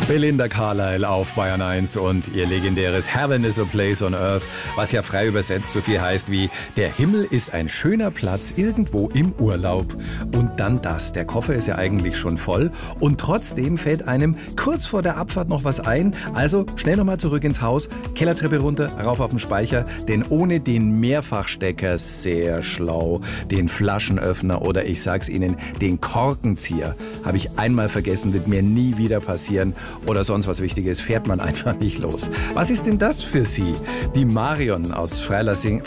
Belinda Carlisle auf Bayern 1 und ihr legendäres Heaven is a place on earth, was ja frei übersetzt so viel heißt wie der Himmel ist ein schöner Platz irgendwo im Urlaub. Und dann das, der Koffer ist ja eigentlich schon voll und trotzdem fällt einem kurz vor der Abfahrt noch was ein. Also schnell nochmal zurück ins Haus, Kellertreppe runter, rauf auf den Speicher, denn ohne den Mehrfachstecker, sehr schlau, den Flaschenöffner oder ich sag's Ihnen, den Korkenzieher, habe ich einmal vergessen, wird mir nie wieder passieren. Oder sonst was Wichtiges, fährt man einfach nicht los. Was ist denn das für Sie? Die Marion aus Freilassing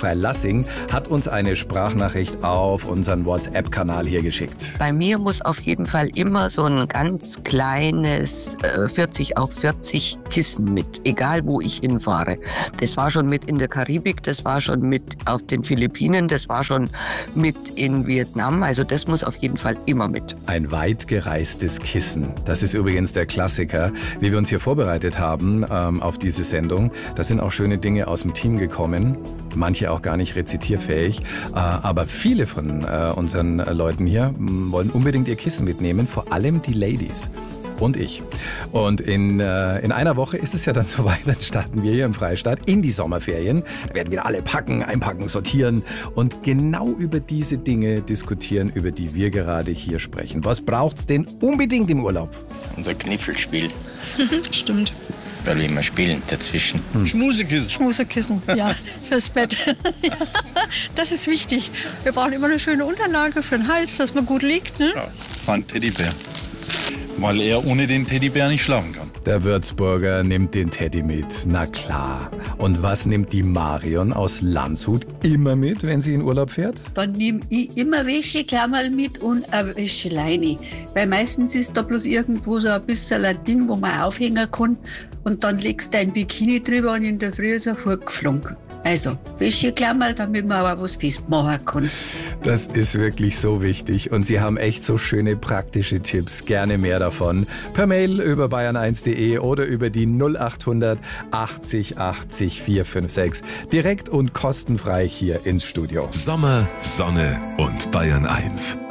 hat uns eine Sprachnachricht auf unseren WhatsApp-Kanal hier geschickt. Bei mir muss auf jeden Fall immer so ein ganz kleines 40 auf 40 Kissen mit, egal wo ich hinfahre. Das war schon mit in der Karibik, das war schon mit auf den Philippinen, das war schon mit in Vietnam. Also das muss auf jeden Fall immer mit. Ein weit gereistes Kissen. Das ist übrigens der Klassiker. Wie wir uns hier vorbereitet haben auf diese Sendung, da sind auch schöne Dinge aus dem Team gekommen. Manche auch gar nicht rezitierfähig. Aber viele von unseren Leuten hier wollen unbedingt ihr Kissen mitnehmen. Vor allem die Ladies. Und ich. Und in einer Woche ist es ja dann soweit, dann starten wir hier im Freistaat in die Sommerferien. Da werden wieder alle packen, einpacken, sortieren und genau über diese Dinge diskutieren, über die wir gerade hier sprechen. Was braucht's denn unbedingt im Urlaub? Unser Kniffelspiel. Stimmt. Weil wir immer spielen dazwischen. Schmusekissen. Schmusekissen, ja, fürs Bett. Ja, das ist wichtig. Wir brauchen immer eine schöne Unterlage für den Hals, dass man gut liegt. Ne? Ja, sein Teddybär. Weil er ohne den Teddybär nicht schlafen kann. Der Würzburger nimmt den Teddy mit, na klar. Und was nimmt die Marion aus Landshut immer mit, wenn sie in Urlaub fährt? Dann nehme ich immer Wäscheklammerl mit und eine Wäscheleine. Weil meistens ist da bloß irgendwo so ein bisschen ein Ding, wo man aufhängen kann. Und dann legst du ein Bikini drüber und in der Früh ist er fortgeflogen. Also Wäscheklammerl, damit man aber was festmachen kann. Das ist wirklich so wichtig und Sie haben echt so schöne praktische Tipps. Gerne mehr davon. Per Mail über bayern1.de oder über die 0800 80 80 456. Direkt und kostenfrei hier ins Studio. Sommer, Sonne und Bayern 1.